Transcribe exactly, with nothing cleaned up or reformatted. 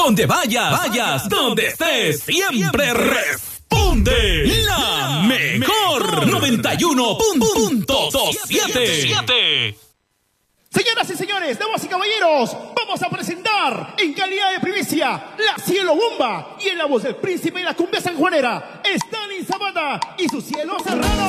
Donde vayas, vayas, donde estés, siempre responde la mejor noventa y uno punto siete. Señoras y señores, damas y caballeros, vamos a presentar en calidad de primicia la Cielo Bomba y en la voz del príncipe de la cumbia sanjuanera, Stalin Zapata y su Cielo Serrano.